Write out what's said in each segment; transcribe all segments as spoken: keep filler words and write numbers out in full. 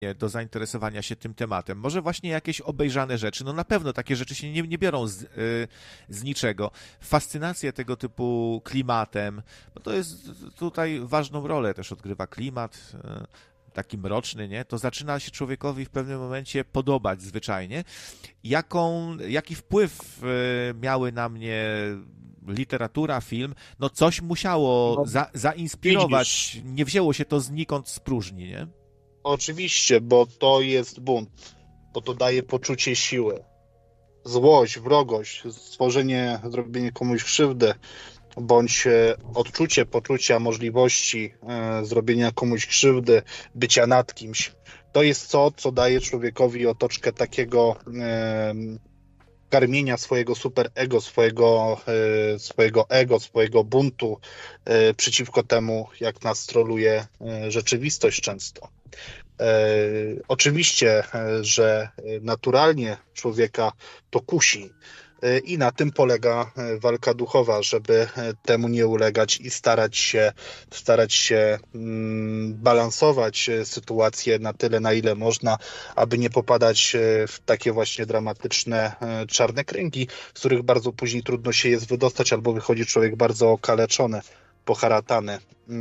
do zainteresowania się tym tematem. Może właśnie jakieś obejrzane rzeczy, no na pewno takie rzeczy się nie, nie biorą z, z niczego. Fascynacja tego typu klimatem, bo to jest tutaj ważną rolę też odgrywa klimat, taki mroczny, nie? To zaczyna się człowiekowi w pewnym momencie podobać zwyczajnie. Jaką, jaki wpływ miały na mnie literatura, film? No coś musiało No, za, zainspirować. widzisz, Nie wzięło się to znikąd z próżni, nie? oczywiście, bo to jest bunt, bo to daje poczucie siły. Złość, wrogość, stworzenie, zrobienie komuś krzywdy, bądź e, odczucie poczucia możliwości e, zrobienia komuś krzywdy, bycia nad kimś. To jest to, co daje człowiekowi otoczkę takiego e, karmienia swojego superego, swojego, e, swojego ego, swojego buntu e, przeciwko temu, jak nas troluje e, rzeczywistość często. E, oczywiście, e, że naturalnie człowieka to kusi e, i na tym polega e, walka duchowa, żeby e, temu nie ulegać i starać się, starać się mm, balansować e, sytuację na tyle, na ile można, aby nie popadać e, w takie właśnie dramatyczne e, czarne kręgi, z których bardzo później trudno się jest wydostać, albo wychodzi człowiek bardzo okaleczony, poharatany.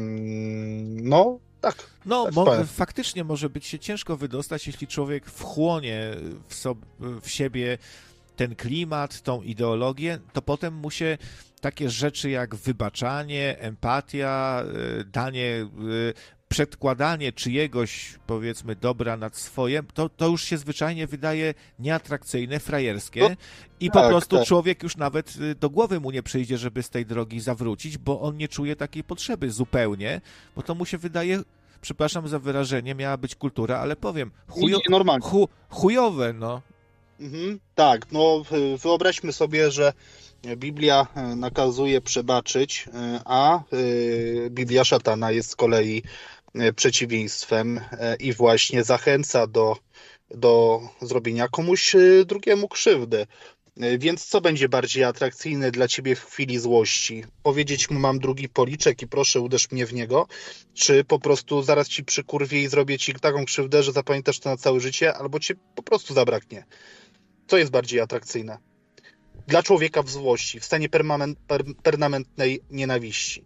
Mm, no, tak. No, Tak, mo- powiem. faktycznie może być się ciężko wydostać, jeśli człowiek wchłonie w, sob- w siebie ten klimat, tą ideologię, to potem mu się takie rzeczy jak wybaczanie, empatia, y, danie, y, przedkładanie czyjegoś, powiedzmy, dobra nad swoje, to, to już się zwyczajnie wydaje nieatrakcyjne, No, frajerskie i po tak, prostu tak. człowiek już nawet y, do głowy mu nie przyjdzie, żeby z tej drogi zawrócić, bo on nie czuje takiej potrzeby zupełnie, bo to mu się wydaje, przepraszam za wyrażenie, miała być kultura, ale powiem, Nie, nie, chujo, normalnie. chu, chujowe, no. Mhm, tak, no y, wyobraźmy sobie, że Biblia y, nakazuje przebaczyć, y, a y, Biblia szatana jest z kolei y, przeciwieństwem y, i właśnie zachęca do, do zrobienia komuś y, drugiemu krzywdy. Y, Więc co będzie bardziej atrakcyjne dla ciebie w chwili złości? Powiedzieć mu mam drugi policzek i proszę uderz mnie w niego, czy po prostu zaraz ci przykurwię i zrobię ci taką krzywdę, że zapamiętasz to na całe życie, albo cię po prostu zabraknie? Co jest bardziej atrakcyjne? Dla człowieka w złości, w stanie permanent, per, permanentnej nienawiści.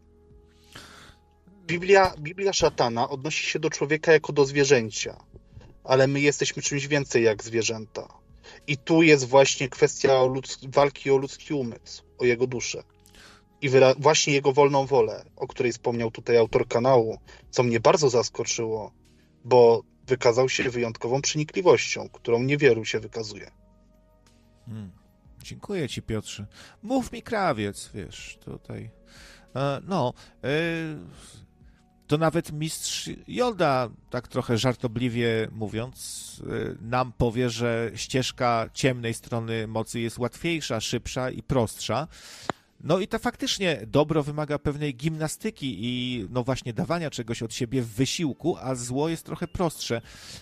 Biblia, Biblia szatana odnosi się do człowieka jako do zwierzęcia, ale my jesteśmy czymś więcej jak zwierzęta. I tu jest właśnie kwestia o ludz- walki o ludzki umysł, o jego duszę. I wyra- właśnie jego wolną wolę, o której wspomniał tutaj autor kanału, co mnie bardzo zaskoczyło, bo wykazał się wyjątkową przenikliwością, którą niewielu się wykazuje. Hmm. Dziękuję ci, Piotrze. Mów mi krawiec, wiesz, tutaj. E, no, e, to nawet mistrz Joda, tak trochę żartobliwie mówiąc, e, nam powie, że ścieżka ciemnej strony mocy jest łatwiejsza, szybsza i prostsza. No i to faktycznie dobro wymaga pewnej gimnastyki i no właśnie dawania czegoś od siebie w wysiłku, a zło jest trochę prostsze.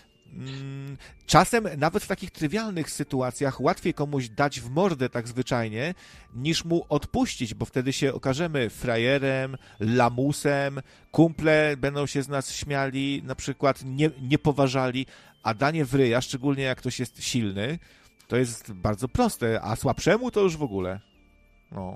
Czasem nawet w takich trywialnych sytuacjach łatwiej komuś dać w mordę tak zwyczajnie, niż mu odpuścić, bo wtedy się okażemy frajerem, lamusem, kumple będą się z nas śmiali, na przykład nie, nie poważali, a danie w ryja, szczególnie jak ktoś jest silny, to jest bardzo proste, a słabszemu to już w ogóle. No.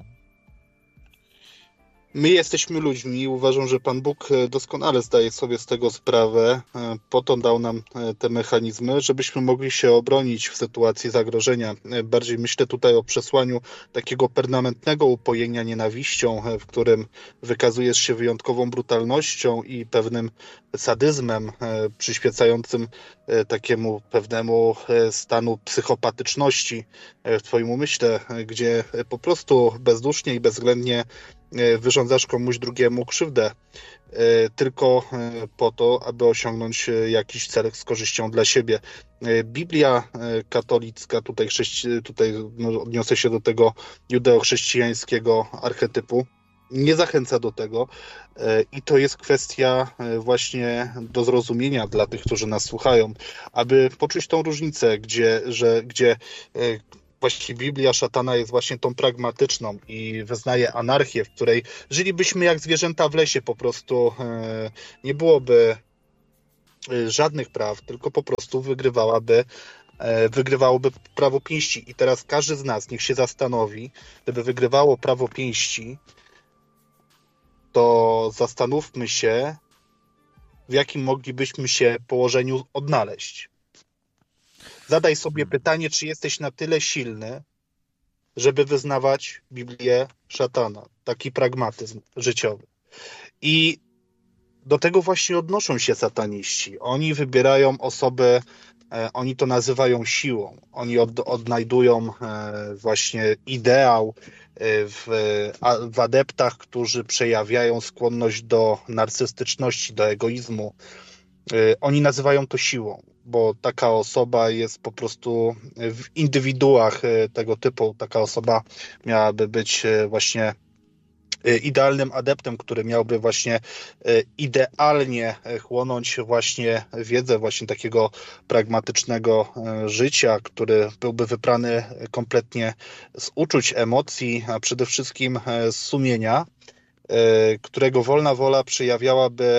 My jesteśmy ludźmi i uważam, że Pan Bóg e, doskonale zdaje sobie z tego sprawę. E, Po to dał nam e, te mechanizmy, żebyśmy mogli się obronić w sytuacji zagrożenia. E, Bardziej myślę tutaj o przesłaniu takiego permanentnego upojenia nienawiścią, e, w którym wykazujesz się wyjątkową brutalnością i pewnym sadyzmem e, przyświecającym e, takiemu pewnemu e, stanu psychopatyczności e, w Twoim umyśle, e, gdzie e, po prostu bezdusznie i bezwzględnie e, wyrządzasz komuś drugiemu krzywdę, e, tylko e, po to, aby osiągnąć e, jakiś cel z korzyścią dla siebie. E, Biblia e, katolicka, tutaj, chrześci- tutaj no, odniosę się do tego judeo-chrześcijańskiego archetypu, nie zachęca do tego e, i to jest kwestia e, właśnie do zrozumienia dla tych, którzy nas słuchają, aby poczuć tą różnicę, gdzie, że, gdzie e, właśnie Biblia szatana jest właśnie tą pragmatyczną i wyznaje anarchię, w której żylibyśmy jak zwierzęta w lesie, po prostu e, nie byłoby żadnych praw, tylko po prostu wygrywałaby, wygrywałoby prawo pięści. I teraz każdy z nas niech się zastanowi, gdyby wygrywało prawo pięści, to zastanówmy się, w jakim moglibyśmy się położeniu odnaleźć. Zadaj sobie pytanie, czy jesteś na tyle silny, żeby wyznawać Biblię szatana. Taki pragmatyzm życiowy. I do tego właśnie odnoszą się sataniści. Oni wybierają osoby, oni to nazywają siłą. Oni od, odnajdują właśnie ideał w, w adeptach, którzy przejawiają skłonność do narcystyczności, do egoizmu. Oni nazywają to siłą, bo taka osoba jest po prostu w indywiduach tego typu. Taka osoba miałaby być właśnie idealnym adeptem, który miałby właśnie idealnie chłonąć właśnie wiedzę właśnie takiego pragmatycznego życia, który byłby wyprany kompletnie z uczuć, emocji, a przede wszystkim z sumienia, którego wolna wola przejawiałaby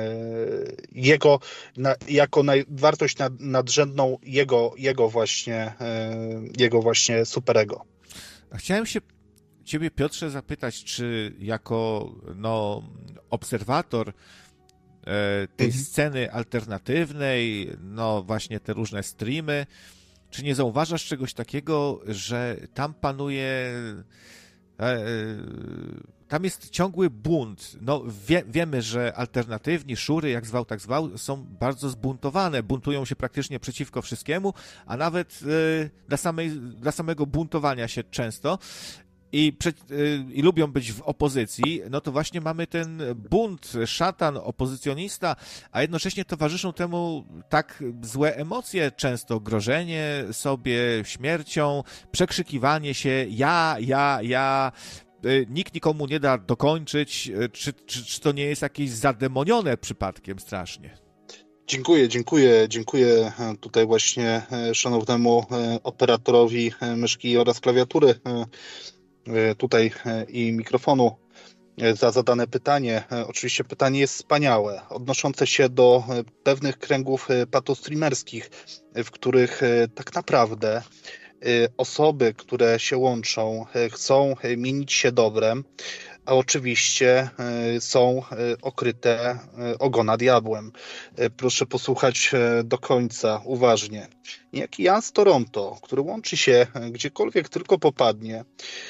jego jako wartość nadrzędną jego, jego właśnie jego właśnie superego. A chciałem się Ciebie, Piotrze, zapytać, czy jako no, obserwator e, tej mhm. sceny alternatywnej, no właśnie te różne streamy, czy nie zauważasz czegoś takiego, że tam panuje, e, e, tam jest ciągły bunt. No wie, wiemy, że alternatywni, szury, jak zwał, tak zwał, są bardzo zbuntowane, buntują się praktycznie przeciwko wszystkiemu, a nawet e, dla, samej, dla samego buntowania się często. I, przed, i lubią być w opozycji, no to właśnie mamy ten bunt, szatan, opozycjonista, a jednocześnie towarzyszą temu tak złe emocje, często grożenie sobie śmiercią, przekrzykiwanie się ja, ja, ja, nikt nikomu nie da dokończyć, czy, czy, czy to nie jest jakieś zademonione przypadkiem strasznie? Dziękuję, dziękuję, dziękuję tutaj właśnie szanownemu operatorowi myszki oraz klawiatury tutaj i mikrofonu za zadane pytanie. Oczywiście pytanie jest wspaniałe, odnoszące się do pewnych kręgów patostreamerskich, w których tak naprawdę osoby, które się łączą, chcą mienić się dobrem, a oczywiście są okryte ogona diabłem. Proszę posłuchać do końca, uważnie. Niejaki Jan z Toronto, który łączy się gdziekolwiek tylko popadnie,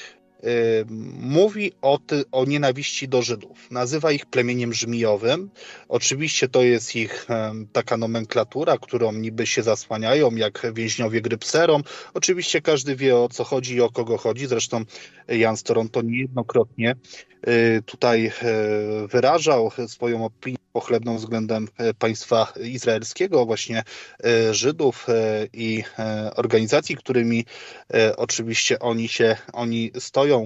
mówi o, ty, o nienawiści do Żydów. Nazywa ich plemieniem żmijowym. Oczywiście to jest ich taka nomenklatura, którą niby się zasłaniają, jak więźniowie gry Pserom. Oczywiście każdy wie, o co chodzi i o kogo chodzi. Zresztą Jan z Toronto niejednokrotnie tutaj wyrażał swoją opinię pochlebną względem państwa izraelskiego, właśnie Żydów i organizacji, którymi oczywiście oni się, oni stoją.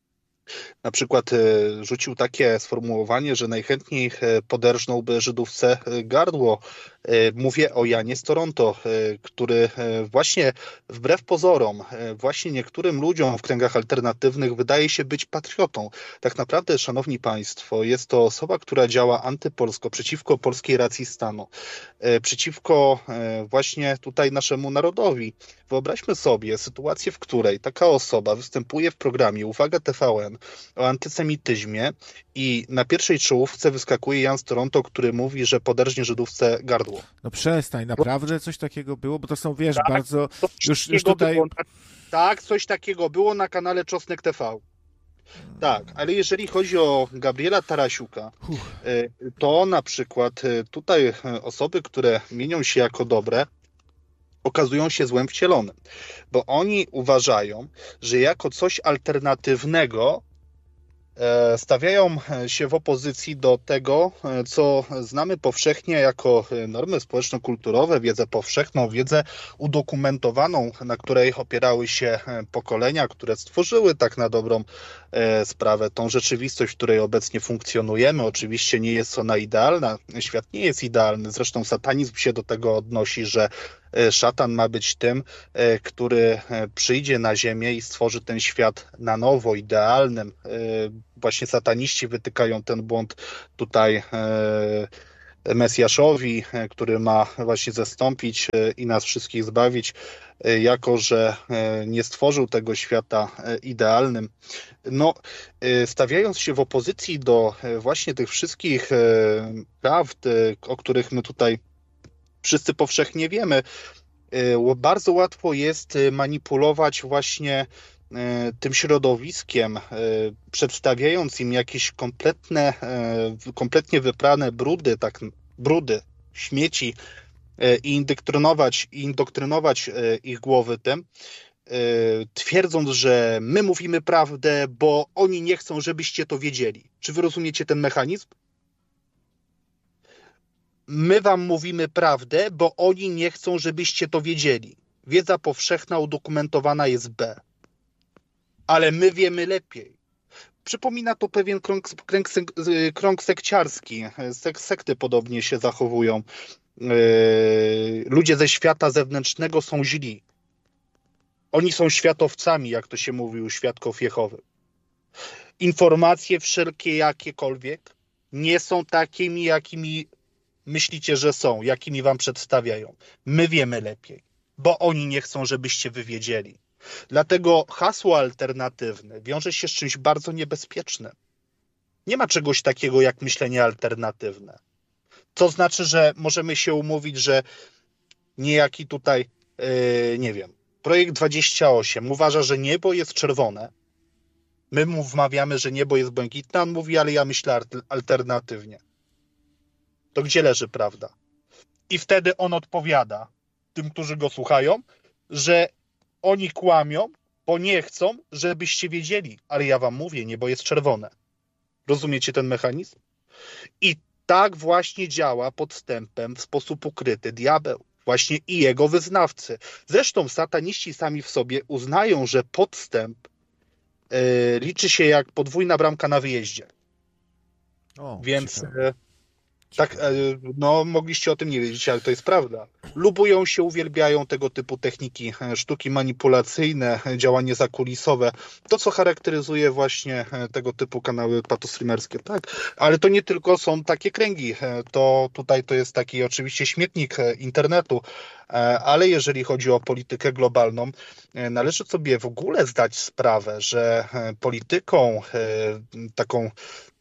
Na przykład rzucił takie sformułowanie, że najchętniej poderżnąłby Żydówce gardło. Mówię o Janie z Toronto, który właśnie wbrew pozorom, właśnie niektórym ludziom w kręgach alternatywnych wydaje się być patriotą. Tak naprawdę, szanowni państwo, jest to osoba, która działa antypolsko, przeciwko polskiej racji stanu, przeciwko właśnie tutaj naszemu narodowi. Wyobraźmy sobie sytuację, w której taka osoba występuje w programie, uwaga, T V N, o antysemityzmie i na pierwszej czołówce wyskakuje Jan z Toronto, który mówi, że poderżnie Żydówce gardło. No przestań, naprawdę coś takiego było? Bo to są, wiesz, tak, bardzo... Już, już tutaj... Było, tak, coś takiego było na kanale Czosnek T V. Tak, ale jeżeli chodzi o Gabriela Tarasiuka, to na przykład tutaj osoby, które mienią się jako dobre, okazują się złem wcielonym, bo oni uważają, że jako coś alternatywnego stawiają się w opozycji do tego, co znamy powszechnie jako normy społeczno-kulturowe, wiedzę powszechną, wiedzę udokumentowaną, na której opierały się pokolenia, które stworzyły tak na dobrą sprawę tą rzeczywistość, w której obecnie funkcjonujemy. Oczywiście nie jest ona idealna, świat nie jest idealny, zresztą satanizm się do tego odnosi, że szatan ma być tym, który przyjdzie na ziemię i stworzy ten świat na nowo, idealnym. Właśnie sataniści wytykają ten błąd tutaj Mesjaszowi, który ma właśnie zastąpić i nas wszystkich zbawić, jako że nie stworzył tego świata idealnym. No, stawiając się w opozycji do właśnie tych wszystkich prawd, o których my tutaj wszyscy powszechnie wiemy, bardzo łatwo jest manipulować właśnie tym środowiskiem, przedstawiając im jakieś kompletne, kompletnie wyprane brudy, tak, brudy, śmieci i indoktrynować, indoktrynować ich głowy tym, twierdząc, że my mówimy prawdę, bo oni nie chcą, żebyście to wiedzieli. Czy wy rozumiecie ten mechanizm? My wam mówimy prawdę, bo oni nie chcą, żebyście to wiedzieli. Wiedza powszechna udokumentowana jest B. Ale my wiemy lepiej. Przypomina to pewien krąg, krąg, krąg sekciarski. Sek, sekty podobnie się zachowują. Yy, ludzie ze świata zewnętrznego są źli. Oni są światowcami, jak to się mówi u świadków Jehowy. Informacje wszelkie, jakiekolwiek, nie są takimi, jakimi myślicie, że są, jakimi wam przedstawiają. My wiemy lepiej, bo oni nie chcą, żebyście wy wiedzieli. Dlatego hasło alternatywne wiąże się z czymś bardzo niebezpiecznym. Nie ma czegoś takiego jak myślenie alternatywne. To znaczy, że możemy się umówić, że niejaki tutaj, yy, nie wiem, projekt dwadzieścia osiem uważa, że niebo jest czerwone. My mu wmawiamy, że niebo jest błękitne. On mówi, ale ja myślę alternatywnie. To gdzie leży prawda? I wtedy on odpowiada tym, którzy go słuchają, że oni kłamią, bo nie chcą, żebyście wiedzieli. Ale ja wam mówię, niebo jest czerwone. Rozumiecie ten mechanizm? I tak właśnie działa podstępem w sposób ukryty diabeł. Właśnie i jego wyznawcy. Zresztą sataniści sami w sobie uznają, że podstęp yy, liczy się jak podwójna bramka na wyjeździe. O, Więc ciekawe. tak, no mogliście o tym nie wiedzieć, ale to jest prawda. Lubują się, uwielbiają tego typu techniki, sztuki manipulacyjne, działanie zakulisowe. To, co charakteryzuje właśnie tego typu kanały patostreamerskie, tak. Ale to nie tylko są takie kręgi. To tutaj to jest taki oczywiście śmietnik internetu, ale jeżeli chodzi o politykę globalną, należy sobie w ogóle zdać sprawę, że polityką taką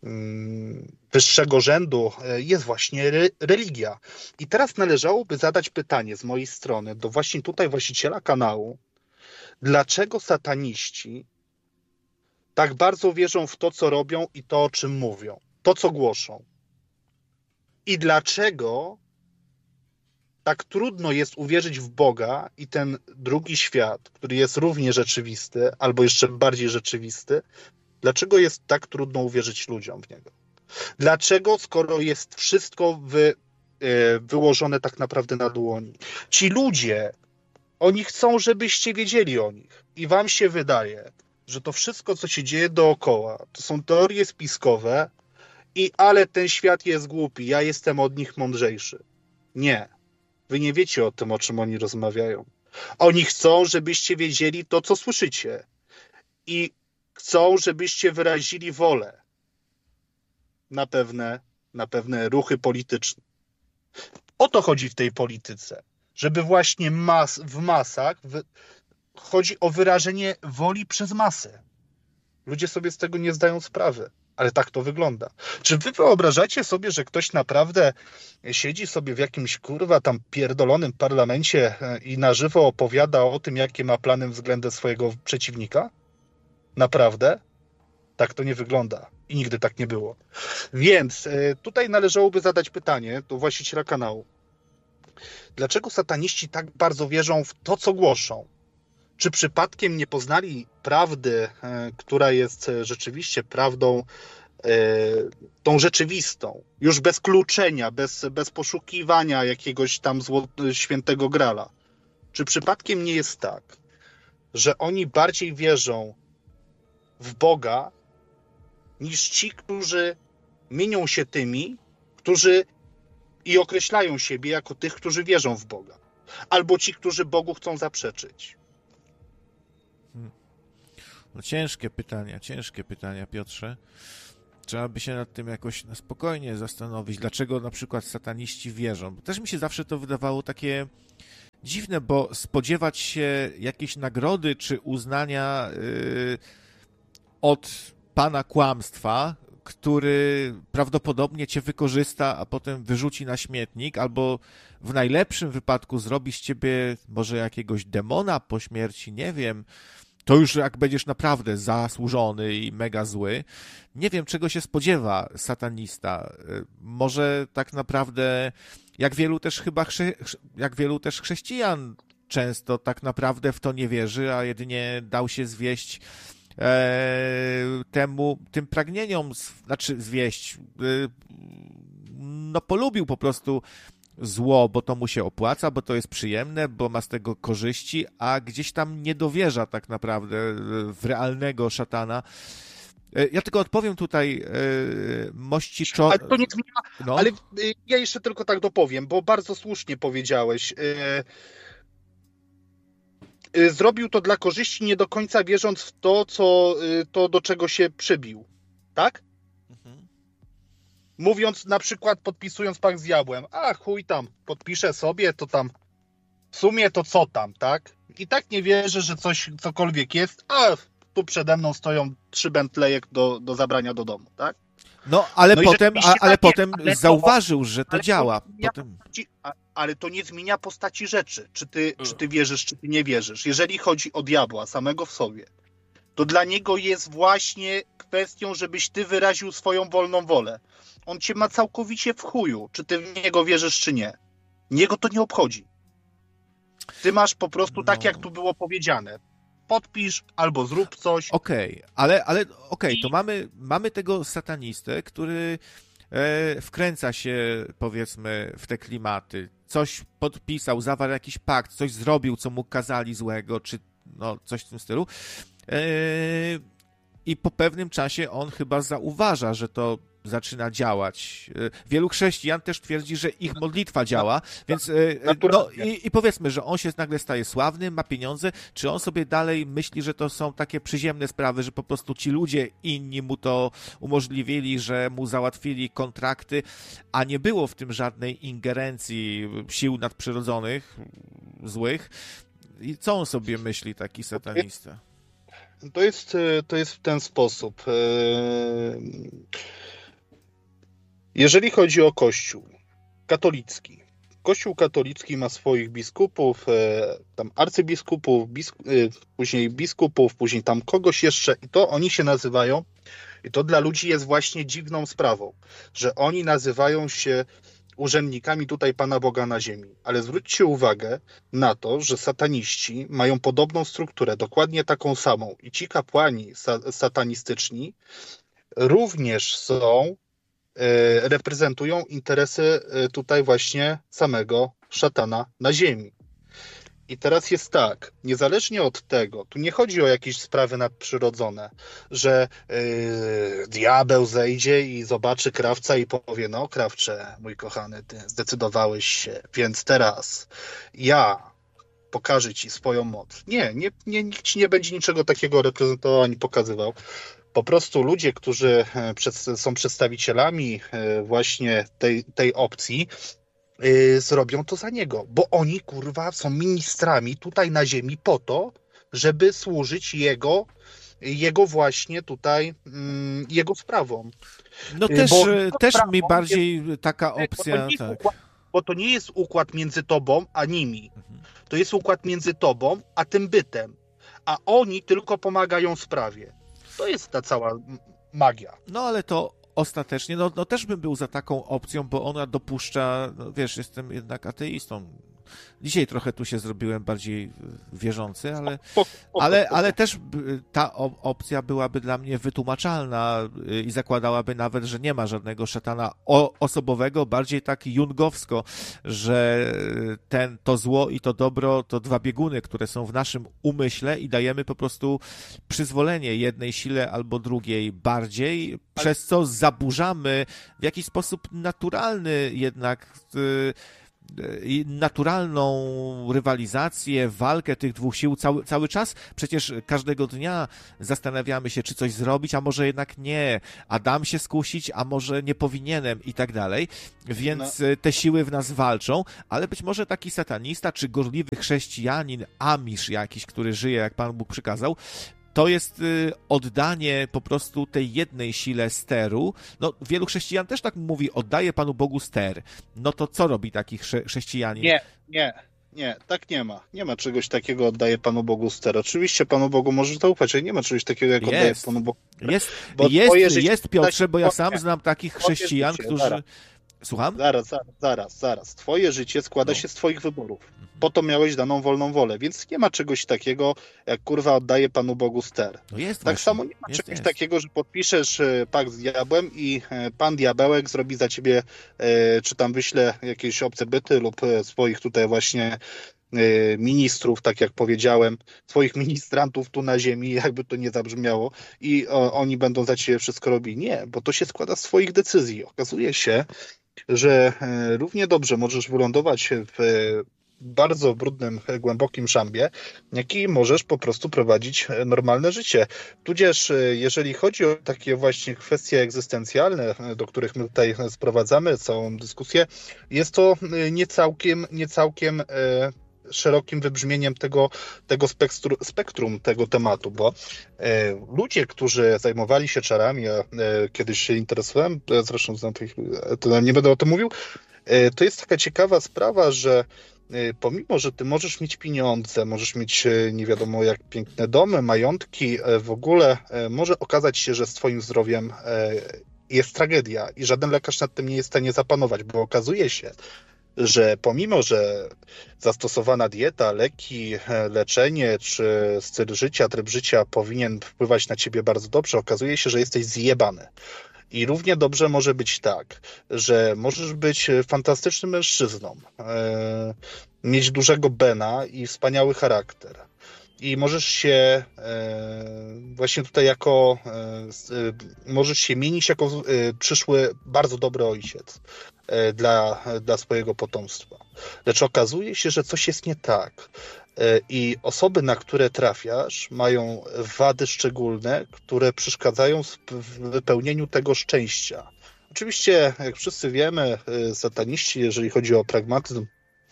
wyższego rzędu jest właśnie religia. I teraz należałoby zadać pytanie z mojej strony do właśnie tutaj właściciela kanału, dlaczego sataniści tak bardzo wierzą w to, co robią i to, o czym mówią, to, co głoszą. I dlaczego tak trudno jest uwierzyć w Boga i ten drugi świat, który jest równie rzeczywisty, albo jeszcze bardziej rzeczywisty, dlaczego jest tak trudno uwierzyć ludziom w niego? Dlaczego, skoro jest wszystko wy, wyłożone tak naprawdę na dłoni? Ci ludzie, oni chcą, żebyście wiedzieli o nich. I wam się wydaje, że to wszystko, co się dzieje dookoła, to są teorie spiskowe i ale ten świat jest głupi, ja jestem od nich mądrzejszy. Nie. Wy nie wiecie o tym, o czym oni rozmawiają. Oni chcą, żebyście wiedzieli to, co słyszycie. I chcą, żebyście wyrazili wolę na pewne, na pewne ruchy polityczne. O to chodzi w tej polityce. Żeby właśnie mas, w masach w, chodzi o wyrażenie woli przez masę. Ludzie sobie z tego nie zdają sprawy, ale tak to wygląda. Czy wy wyobrażacie sobie, że ktoś naprawdę siedzi sobie w jakimś kurwa tam pierdolonym parlamencie i na żywo opowiada o tym, jakie ma plany względem swojego przeciwnika? Naprawdę? Tak to nie wygląda. I nigdy tak nie było. Więc tutaj należałoby zadać pytanie do właściciela kanału. Dlaczego sataniści tak bardzo wierzą w to, co głoszą? Czy przypadkiem nie poznali prawdy, która jest rzeczywiście prawdą, tą rzeczywistą, już bez kluczenia, bez, bez poszukiwania jakiegoś tam zło, świętego grala? Czy przypadkiem nie jest tak, że oni bardziej wierzą w Boga niż ci, którzy mienią się tymi, którzy i określają siebie jako tych, którzy wierzą w Boga, albo ci, którzy Bogu chcą zaprzeczyć? Hmm. No ciężkie pytania, ciężkie pytania, Piotrze. Trzeba by się nad tym jakoś na spokojnie zastanowić, dlaczego na przykład sataniści wierzą. Bo też mi się zawsze to wydawało takie dziwne, bo spodziewać się jakiejś nagrody czy uznania yy, od pana kłamstwa, który prawdopodobnie cię wykorzysta, a potem wyrzuci na śmietnik, albo w najlepszym wypadku zrobi z ciebie może jakiegoś demona po śmierci, nie wiem. To już jak będziesz naprawdę zasłużony i mega zły. Nie wiem, czego się spodziewa satanista. Może tak naprawdę, jak wielu też chyba, chrze... jak wielu też chrześcijan często tak naprawdę w to nie wierzy, a jedynie dał się zwieść e, temu, tym pragnieniom, znaczy zwieść, e, no polubił po prostu zło, bo to mu się opłaca, bo to jest przyjemne, bo ma z tego korzyści, a gdzieś tam nie dowierza tak naprawdę w realnego szatana. Ja tylko odpowiem tutaj mości czo... Ale to nie zmienia, no. Ale ja jeszcze tylko tak dopowiem, bo bardzo słusznie powiedziałeś. Zrobił to dla korzyści, nie do końca wierząc w to, co, to do czego się przybił. Tak? Mhm. Mówiąc na przykład, podpisując pakt z diabłem, a chuj tam, podpiszę sobie, to tam w sumie to co tam, tak? I tak nie wierzę, że coś, cokolwiek jest, a tu przede mną stoją trzy Bentley'e do, do zabrania do domu, tak? No, ale no potem, a, ale tak potem jest, ale zauważył, to, że to ale działa. To potem... postaci, a, ale to nie zmienia postaci rzeczy, czy ty, czy ty wierzysz, czy ty nie wierzysz. Jeżeli chodzi o diabła samego w sobie, to dla niego jest właśnie kwestią, żebyś ty wyraził swoją wolną wolę. On cię ma całkowicie w chuju, czy ty w niego wierzysz, czy nie. Niego to nie obchodzi. Ty masz po prostu no. tak, jak tu było powiedziane. Podpisz albo zrób coś. Okej, okay, ale, ale okej, okay, to mamy, mamy tego satanistę, który e, wkręca się, powiedzmy, w te klimaty. Coś podpisał, zawarł jakiś pakt, coś zrobił, co mu kazali złego, czy no, coś w tym stylu. E, I po pewnym czasie on chyba zauważa, że to zaczyna działać. Wielu chrześcijan też twierdzi, że ich modlitwa działa, więc no i, i powiedzmy, że on się nagle staje sławny, ma pieniądze, czy on sobie dalej myśli, że to są takie przyziemne sprawy, że po prostu ci ludzie inni mu to umożliwili, że mu załatwili kontrakty, a nie było w tym żadnej ingerencji sił nadprzyrodzonych, złych. I co on sobie myśli, taki satanista? To jest, to jest w ten sposób. Jeżeli chodzi o Kościół katolicki, Kościół katolicki ma swoich biskupów, tam arcybiskupów, biskup, później biskupów, później tam kogoś jeszcze i to oni się nazywają, i to dla ludzi jest właśnie dziwną sprawą, że oni nazywają się urzędnikami tutaj Pana Boga na ziemi. Ale zwróćcie uwagę na to, że sataniści mają podobną strukturę, dokładnie taką samą. I ci kapłani sa- satanistyczni również są, e, reprezentują interesy e, tutaj właśnie samego szatana na ziemi. I teraz jest tak, niezależnie od tego, tu nie chodzi o jakieś sprawy nadprzyrodzone, że yy, diabeł zejdzie i zobaczy krawca i powie, no krawcze, mój kochany, ty zdecydowałeś się, więc teraz ja pokażę ci swoją moc. Nie, nie, nie, nikt ci nie będzie niczego takiego reprezentował ani pokazywał. Po prostu ludzie, którzy przed, są przedstawicielami właśnie tej, tej opcji, Yy, zrobią to za niego, bo oni, kurwa, są ministrami tutaj na ziemi po to, żeby służyć jego, jego właśnie tutaj, mm, jego sprawom. No też, bo też sprawą mi bardziej jest, taka bo opcja, to tak. Układ, bo to nie jest układ między tobą a nimi. Mhm. To jest układ między tobą a tym bytem. A oni tylko pomagają sprawie. To jest ta cała magia. No ale to ostatecznie, no, no też bym był za taką opcją, bo ona dopuszcza, no wiesz, jestem jednak ateistą. Dzisiaj trochę tu się zrobiłem bardziej wierzący, ale, ale, ale też ta opcja byłaby dla mnie wytłumaczalna i zakładałaby nawet, że nie ma żadnego szatana osobowego, bardziej tak jungowsko, że ten, to zło i to dobro to dwa bieguny, które są w naszym umyśle i dajemy po prostu przyzwolenie jednej sile albo drugiej bardziej, przez co zaburzamy w jakiś sposób naturalny jednak i naturalną rywalizację, walkę tych dwóch sił cały, cały czas. Przecież każdego dnia zastanawiamy się, czy coś zrobić, a może jednak nie, a dam się skusić, a może nie powinienem i tak dalej. Więc no. te siły w nas walczą, ale być może taki satanista, czy gorliwy chrześcijanin, amisz jakiś, który żyje, jak Pan Bóg przykazał, to jest y, oddanie po prostu tej jednej sile steru. No, wielu chrześcijan też tak mówi, oddaje Panu Bogu ster. No to co robi taki chrze- chrześcijanin? Nie, nie, nie, tak nie ma. Nie ma czegoś takiego, oddaje Panu Bogu ster. Oczywiście Panu Bogu możesz zaufać, ale nie ma czegoś takiego, jak oddaje Panu Bogu ster. Jest, jest, jest Piotrze, bo ja sam znam takich chrześcijan, życie, którzy... zaraz. Słucham? Zaraz, zaraz, zaraz, zaraz. Twoje życie składa No. się z twoich wyborów. Po to miałeś daną wolną wolę, więc nie ma czegoś takiego, jak kurwa oddaje Panu Bogu ster. No jest tak właśnie. samo nie ma jest, czegoś jest. takiego, że podpiszesz pakt z diabłem i Pan Diabełek zrobi za ciebie, czy tam wyśle jakieś obce byty lub swoich tutaj właśnie ministrów, tak jak powiedziałem, swoich ministrantów tu na ziemi, jakby to nie zabrzmiało, i o, oni będą za ciebie wszystko robili. Nie, bo to się składa z twoich decyzji. Okazuje się, że równie dobrze możesz wylądować w bardzo brudnym, głębokim szambie, jak i możesz po prostu prowadzić normalne życie. Tudzież, jeżeli chodzi o takie właśnie kwestie egzystencjalne, do których my tutaj sprowadzamy całą dyskusję, jest to nie całkiem, nie całkiem szerokim wybrzmieniem tego, tego spektrum, spektrum tego tematu, bo e, ludzie, którzy zajmowali się czarami, a e, kiedyś się interesowałem, zresztą znam tych, to nie będę o tym mówił, e, to jest taka ciekawa sprawa, że e, pomimo, że ty możesz mieć pieniądze, możesz mieć e, nie wiadomo jak piękne domy, majątki, e, w ogóle e, może okazać się, że z twoim zdrowiem e, jest tragedia i żaden lekarz nad tym nie jest w stanie zapanować, bo okazuje się, że pomimo, że zastosowana dieta, leki, leczenie czy styl życia, tryb życia powinien wpływać na ciebie bardzo dobrze, okazuje się, że jesteś zjebany. I równie dobrze może być tak, że możesz być fantastycznym mężczyzną, e, mieć dużego bena i wspaniały charakter. I możesz się e, właśnie tutaj jako, e, możesz się mienić jako e, przyszły bardzo dobry ojciec e, dla, dla swojego potomstwa. Lecz okazuje się, że coś jest nie tak. E, I osoby, na które trafiasz, mają wady szczególne, które przeszkadzają w wypełnieniu tego szczęścia. Oczywiście, jak wszyscy wiemy, e, sataniści, jeżeli chodzi o pragmatyzm,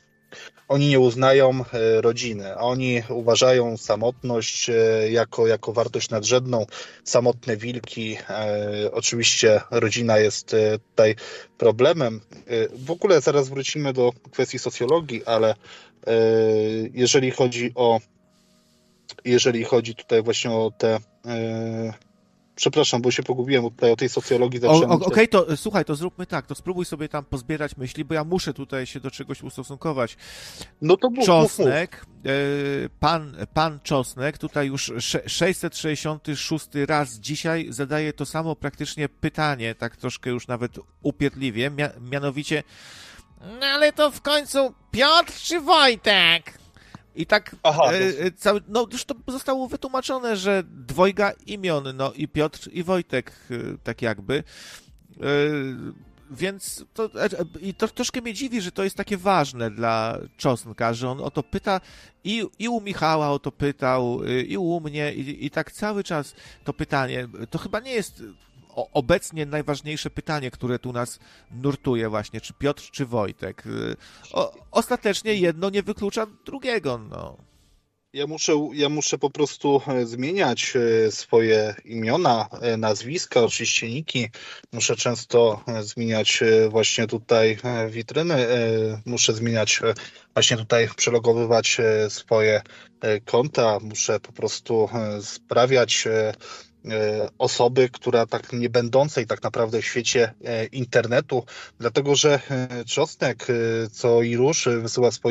oni nie uznają rodziny, oni uważają samotność jako, jako wartość nadrzędną, samotne wilki. Oczywiście rodzina jest tutaj problemem. W ogóle zaraz wrócimy do kwestii socjologii, ale jeżeli chodzi o jeżeli chodzi tutaj właśnie o te Przepraszam, bo się pogubiłem, bo tutaj o tej socjologii zacząłem. Okej, okay, to słuchaj, to zróbmy tak, to spróbuj sobie tam pozbierać myśli, bo ja muszę tutaj się do czegoś ustosunkować. No to mów, Czosnek, mów, mów. Pan, pan Czosnek tutaj już sześćset sześćdziesiąty szósty raz dzisiaj zadaje to samo praktycznie pytanie, tak troszkę już nawet upierdliwie, mianowicie, no ale to w końcu Piotr czy Wojtek? I tak Aha, e, cały, no już to zostało wytłumaczone, że dwojga imion, no i Piotr i Wojtek, e, tak jakby. E, więc to, e, i to troszkę mnie dziwi, że to jest takie ważne dla Czosnka, że on o to pyta i, i u Michała o to pytał, i u mnie, i, i tak cały czas to pytanie. To chyba nie jest obecnie najważniejsze pytanie, które tu nas nurtuje właśnie, czy Piotr, czy Wojtek. O, ostatecznie jedno nie wyklucza drugiego, no. Ja muszę, ja muszę po prostu zmieniać swoje imiona, nazwiska, oczywiście niki. Muszę często zmieniać właśnie tutaj witryny. Muszę zmieniać właśnie tutaj, przelogowywać swoje konta. Muszę po prostu sprawiać osoby, która tak nie będącej tak naprawdę w świecie internetu, dlatego że Czosnek co i rusz wysyła swoich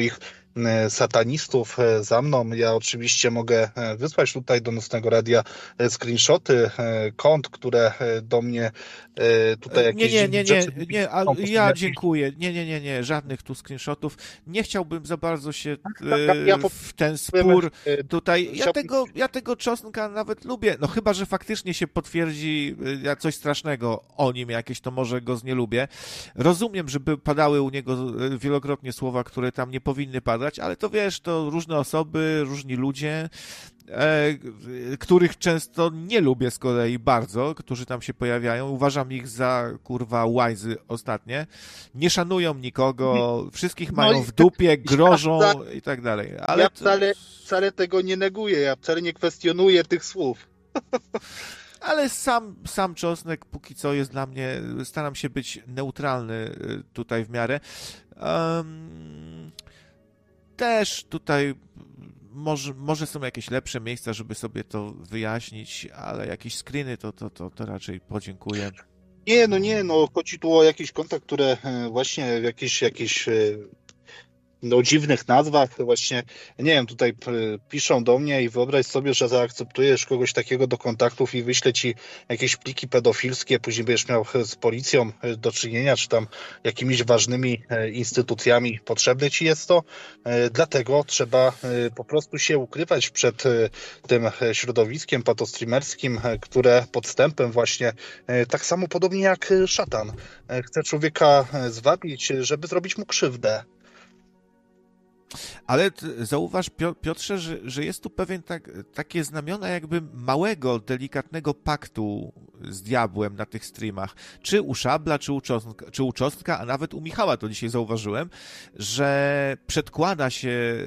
satanistów za mną. Ja oczywiście mogę wysłać tutaj do Nocnego Radia screenshoty kont, które do mnie tutaj jakieś Nie, nie, nie, nie, rzeczy nie, a ja dziękuję. Nie, nie, nie, nie, żadnych tu screenshotów. Nie chciałbym za bardzo się e, w ten spór tutaj. Ja tego, ja tego Czosnka nawet lubię. No chyba, że faktycznie się potwierdzi ja coś strasznego o nim jakieś, to może go znielubię. Rozumiem, żeby padały u niego wielokrotnie słowa, które tam nie powinny padać, ale to wiesz, to różne osoby, różni ludzie, e, których często nie lubię z kolei bardzo, którzy tam się pojawiają. Uważam ich za, kurwa, łajzy ostatnie. Nie szanują nikogo, wszystkich mają no w dupie, grożą ja i tak dalej. Ale ja wcale, wcale tego nie neguję, ja wcale nie kwestionuję tych słów. Ale sam, sam Czosnek póki co jest dla mnie, staram się być neutralny tutaj w miarę. Um, też tutaj może, może są jakieś lepsze miejsca, żeby sobie to wyjaśnić, ale jakieś screeny to, to, to, to raczej podziękuję. Nie, no nie, no chodzi tu o jakieś konta, które właśnie jakieś, jakieś o dziwnych nazwach właśnie, nie wiem, tutaj piszą do mnie i wyobraź sobie, że zaakceptujesz kogoś takiego do kontaktów i wyśle ci jakieś pliki pedofilskie, później będziesz miał z policją do czynienia, czy tam jakimiś ważnymi instytucjami. Potrzebne ci jest to, dlatego trzeba po prostu się ukrywać przed tym środowiskiem patostreamerskim, które podstępem właśnie, tak samo podobnie jak szatan, chce człowieka zwabić, żeby zrobić mu krzywdę. Ale zauważ, Piotrze, że, że jest tu pewien tak, takie znamiona jakby małego, delikatnego paktu z diabłem na tych streamach. Czy u Szabla, czy u, Czosnka, czy u Czosnka, a nawet u Michała to dzisiaj zauważyłem, że przedkłada się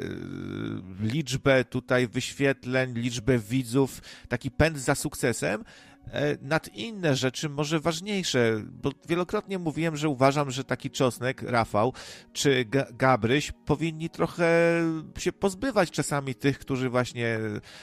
liczbę tutaj wyświetleń, liczbę widzów, taki pęd za sukcesem, nad inne rzeczy, może ważniejsze, bo wielokrotnie mówiłem, że uważam, że taki Czosnek, Rafał, czy Gabryś powinni trochę się pozbywać czasami tych, którzy właśnie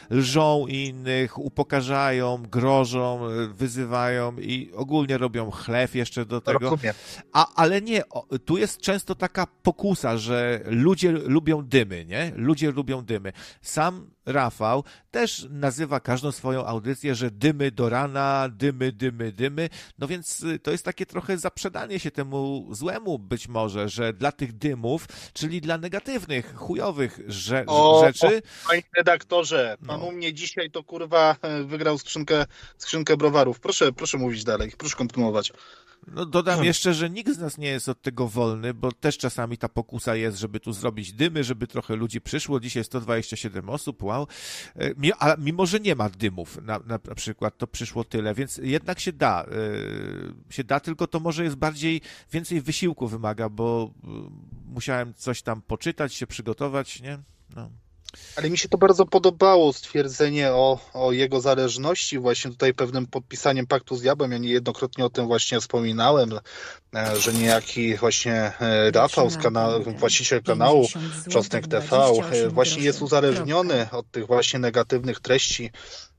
lżą innych, upokarzają, grożą, wyzywają i ogólnie robią chlew jeszcze do tego. A, ale nie, tu jest często taka pokusa, że ludzie lubią dymy, nie? Ludzie lubią dymy. Sam Rafał też nazywa każdą swoją audycję, że dymy do rana, dymy, dymy, dymy, no więc to jest takie trochę zaprzedanie się temu złemu być może, że dla tych dymów, czyli dla negatywnych, chujowych rze- o, rzeczy... O, panie redaktorze, pan no. u mnie dzisiaj to kurwa wygrał skrzynkę, skrzynkę browarów. Proszę, proszę mówić dalej, proszę kontynuować. No dodam jeszcze, że nikt z nas nie jest od tego wolny, bo też czasami ta pokusa jest, żeby tu zrobić dymy, żeby trochę ludzi przyszło. Dzisiaj sto dwadzieścia siedem osób, wow. A mimo, że nie ma dymów na, na, na przykład, to przyszło tyle, więc jednak się da. Yy, się da, tylko to może jest bardziej, więcej wysiłku wymaga, bo yy, musiałem coś tam poczytać, się przygotować, nie? No. Ale mi się to bardzo podobało, stwierdzenie o, o jego zależności, właśnie tutaj pewnym podpisaniem paktu z diabłem. Ja niejednokrotnie o tym właśnie wspominałem, że niejaki właśnie Rafał, z kanału, właściciel kanału Czosnek T V, właśnie jest uzależniony od tych właśnie negatywnych treści,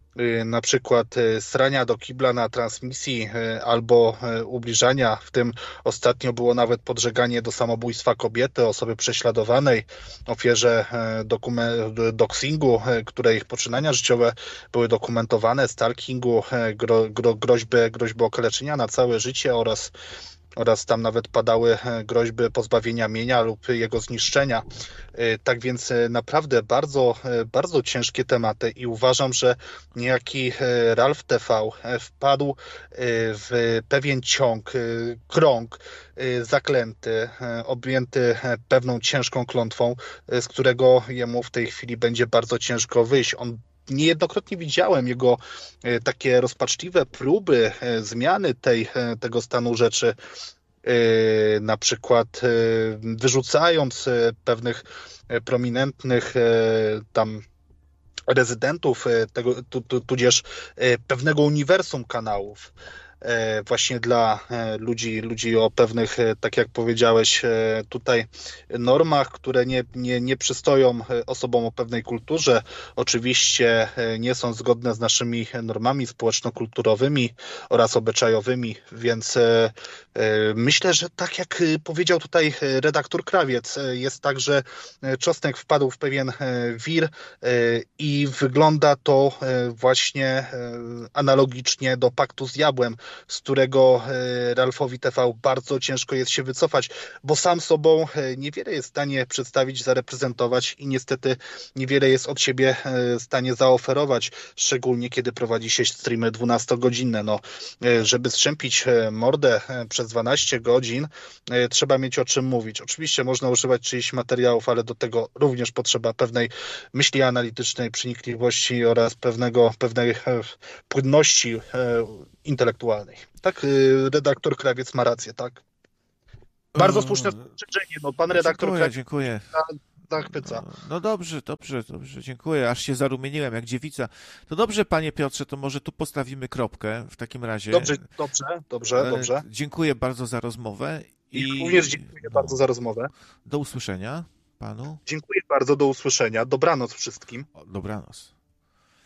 na przykład srania do kibla na transmisji albo ubliżania, w tym ostatnio było nawet podżeganie do samobójstwa kobiety, osoby prześladowanej, ofierze dokumen- doxingu, której ich poczynania życiowe były dokumentowane, stalkingu, gro- gro- groźby, groźby okaleczenia na całe życie oraz oraz tam nawet padały groźby pozbawienia mienia lub jego zniszczenia. Tak więc naprawdę bardzo, bardzo ciężkie tematy i uważam, że niejaki Ralf T V wpadł w pewien ciąg, krąg zaklęty, objęty pewną ciężką klątwą, z którego jemu w tej chwili będzie bardzo ciężko wyjść. On Niejednokrotnie widziałem jego takie rozpaczliwe próby zmiany tej, tego stanu rzeczy, na przykład wyrzucając pewnych prominentnych tam rezydentów tego, tu, tu, tudzież pewnego uniwersum kanałów. właśnie dla ludzi, ludzi o pewnych, tak jak powiedziałeś tutaj, normach, które nie, nie, nie przystoją osobom o pewnej kulturze. Oczywiście nie są zgodne z naszymi normami społeczno-kulturowymi oraz obyczajowymi, więc myślę, że tak jak powiedział tutaj redaktor Krawiec, jest tak, że Czosnek wpadł w pewien wir i wygląda to właśnie analogicznie do paktu z diabłem, z którego Ralfowi T V bardzo ciężko jest się wycofać, bo sam sobą niewiele jest w stanie przedstawić, zareprezentować i niestety niewiele jest od siebie w stanie zaoferować, szczególnie kiedy prowadzi się streamy dwunastogodzinne. No, żeby strzępić mordę przez dwanaście godzin, trzeba mieć o czym mówić. Oczywiście można używać czyichś materiałów, ale do tego również potrzeba pewnej myśli analitycznej, przenikliwości oraz pewnego, pewnej płynności intelektualnej. Tak, redaktor Krawiec ma rację, tak? Bardzo słuszne spostrzeżenie. No, pan redaktor Dziękuję, Krawiec dziękuję. zachwyca. No dobrze, dobrze, dobrze, dziękuję. Aż się zarumieniłem jak dziewica. To dobrze, panie Piotrze, to może tu postawimy kropkę w takim razie. Dobrze, dobrze, dobrze, dobrze. Dziękuję bardzo za rozmowę. I również dziękuję no, bardzo za rozmowę. Do usłyszenia panu. Dziękuję bardzo, do usłyszenia. Dobranoc wszystkim. Dobranoc.